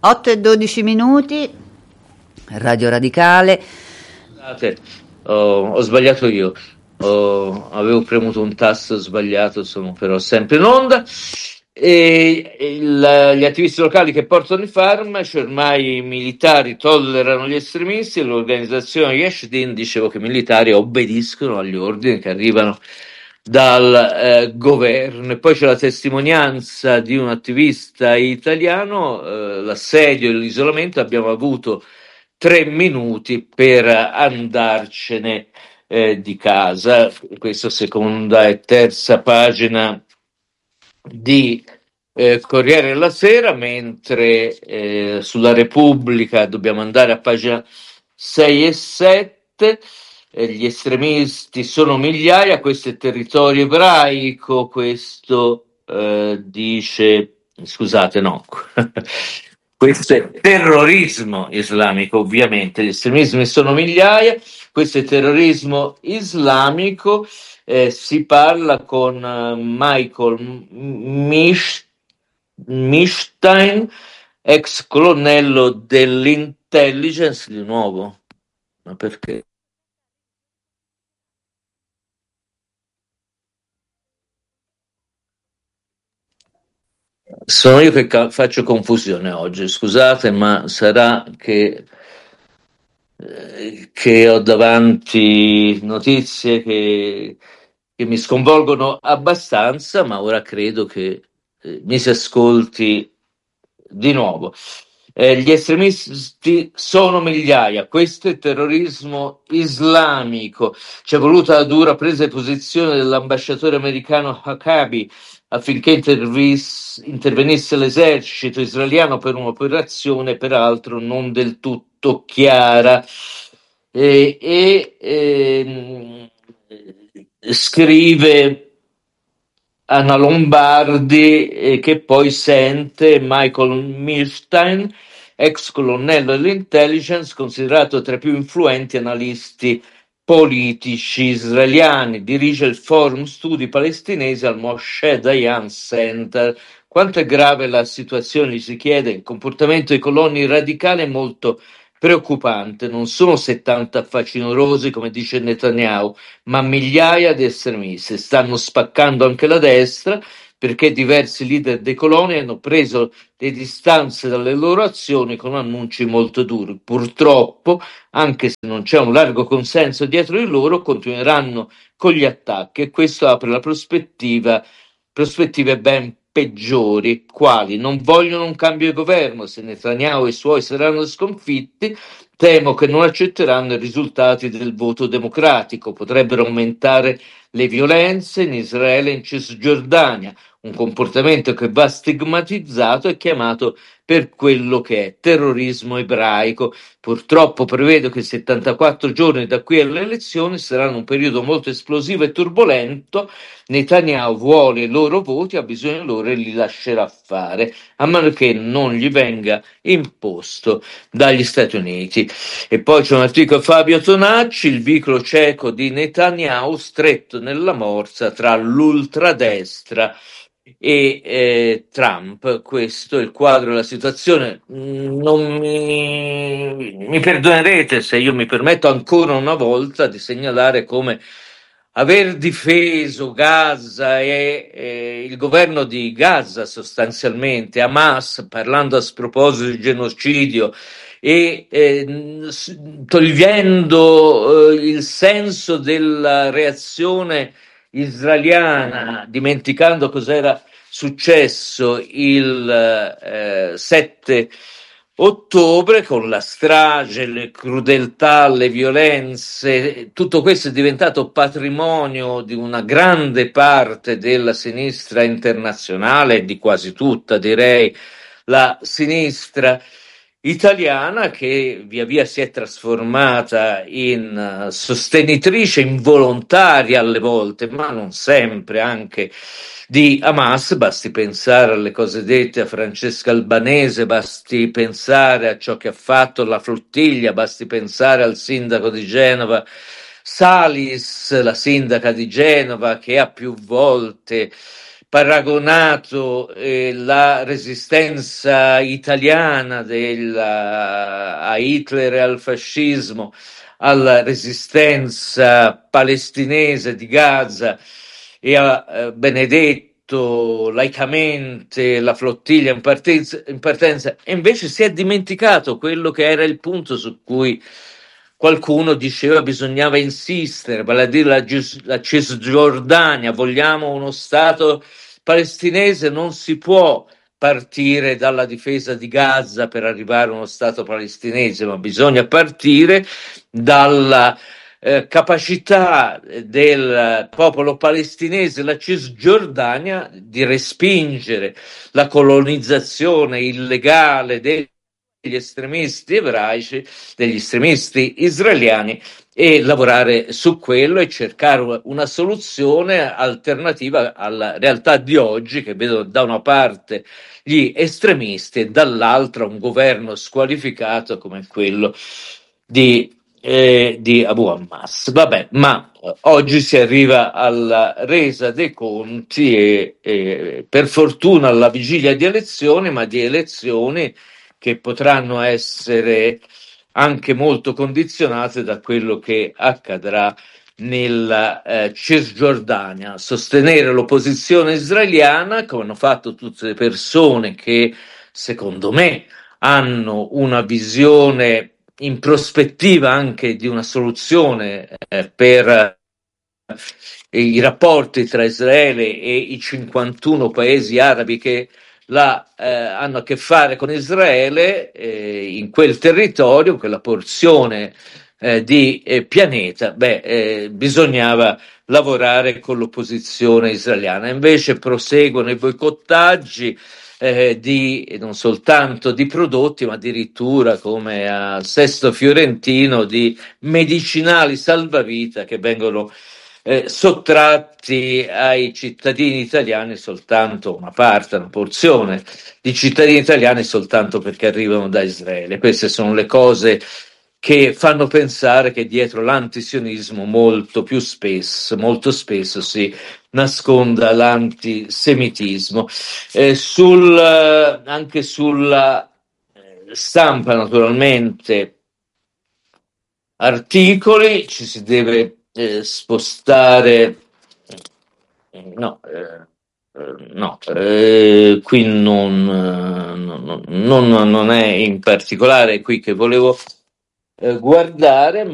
8 e 12 minuti, Radio Radicale. Scusate, ho sbagliato io, avevo premuto un tasto sbagliato, sono però sempre in onda. Gli attivisti locali che portano i farmaci, ormai i militari tollerano gli estremisti, e l'organizzazione Yeshdin dicevo che i militari obbediscono agli ordini che arrivano dal governo. E poi c'è la testimonianza di un attivista italiano, l'assedio e l'isolamento. Abbiamo avuto 3 minuti per andarcene di casa. Questa seconda e terza pagina di Corriere della Sera, mentre sulla Repubblica dobbiamo andare a pagina 6 e 7. Gli estremisti sono migliaia, questo è territorio ebraico, questo dice, scusate, no, questo è terrorismo islamico, ovviamente, gli estremismi sono migliaia, questo è terrorismo islamico. Si parla con Michael Mishstein, ex colonnello dell'intelligence, di nuovo, ma perché? Sono io che faccio confusione oggi, scusate, ma sarà che ho davanti notizie che mi sconvolgono abbastanza, ma ora credo che mi si ascolti di nuovo. Gli estremisti sono migliaia, questo è terrorismo islamico. Ci è voluta la dura presa di posizione dell'ambasciatore americano Huckabee affinché intervenisse l'esercito israeliano per un'operazione peraltro non del tutto chiara. Scrive Anna Lombardi, che poi sente Michael Milstein, ex colonnello dell'intelligence, considerato tra i più influenti analisti politici israeliani, dirige il forum studi palestinesi al Moshe Dayan Center. Quanto è grave la situazione, si chiede. Il comportamento dei colonni radicali è molto preoccupante, non sono 70 facinorosi come dice Netanyahu, ma migliaia di estremisti. Stanno spaccando anche la destra, perché diversi leader dei coloni hanno preso le distanze dalle loro azioni con annunci molto duri. Purtroppo, anche se non c'è un largo consenso dietro di loro, continueranno con gli attacchi, e questo apre la prospettive ben peggiori, quali non vogliono un cambio di governo. Se Netanyahu e i suoi saranno sconfitti, temo che non accetteranno i risultati del voto democratico, potrebbero aumentare le violenze in Israele e in Cisgiordania, un comportamento che va stigmatizzato e chiamato per quello che è terrorismo ebraico. Purtroppo prevedo che 74 giorni da qui alle elezioni saranno un periodo molto esplosivo e turbolento. Netanyahu vuole i loro voti, ha bisogno loro e li lascerà fare, a meno che non gli venga imposto dagli Stati Uniti. E poi c'è un articolo di Fabio Tonacci, il vicolo cieco di Netanyahu stretto nella morsa tra l'ultradestra e Trump. Questo è il quadro della situazione. Non mi perdonerete se io mi permetto ancora una volta di segnalare come aver difeso Gaza e il governo di Gaza, sostanzialmente Hamas, parlando a sproposito di genocidio e togliendo il senso della reazione israeliana, dimenticando cos'era successo il 7 ottobre con la strage, le crudeltà, le violenze. Tutto questo è diventato patrimonio di una grande parte della sinistra internazionale, di quasi tutta, direi, la sinistra italiana, che via via si è trasformata in sostenitrice involontaria alle volte, ma non sempre, anche di Hamas. Basti pensare alle cose dette a Francesca Albanese, basti pensare a ciò che ha fatto la flottiglia, basti pensare al sindaco di Genova Salis, la sindaca di Genova, che ha più volte paragonato la resistenza italiana a Hitler e al fascismo alla resistenza palestinese di Gaza e ha benedetto laicamente la flottiglia in partenza, e invece si è dimenticato quello che era il punto su cui qualcuno diceva bisognava insistere, vale a dire la Cisgiordania. Vogliamo uno Stato palestinese, non si può partire dalla difesa di Gaza per arrivare a uno Stato palestinese, ma bisogna partire dalla capacità del popolo palestinese, la Cisgiordania, di respingere la colonizzazione illegale degli estremisti ebraici, degli estremisti israeliani, e lavorare su quello e cercare una soluzione alternativa alla realtà di oggi, che vedo da una parte gli estremisti e dall'altra un governo squalificato come quello di Abu Hammas. Vabbè, ma oggi si arriva alla resa dei conti e per fortuna alla vigilia di elezioni, ma di elezioni che potranno essere anche molto condizionate da quello che accadrà nella Cisgiordania. Sostenere l'opposizione israeliana, come hanno fatto tutte le persone che, secondo me, hanno una visione in prospettiva anche di una soluzione per i rapporti tra Israele e i 51 paesi arabi che hanno a che fare con Israele, in quel territorio, in quella porzione di pianeta, bisognava lavorare con l'opposizione israeliana. Invece proseguono i boicottaggi non soltanto di prodotti, ma addirittura, come al Sesto Fiorentino, di medicinali salvavita che vengono sottratti ai cittadini italiani, soltanto una parte, una porzione di cittadini italiani, soltanto perché arrivano da Israele. Queste sono le cose che fanno pensare che dietro l'antisionismo molto spesso si nasconda l'antisemitismo. Anche sulla stampa, naturalmente, articoli, ci si deve spostare. Qui non è in particolare qui che volevo guardare,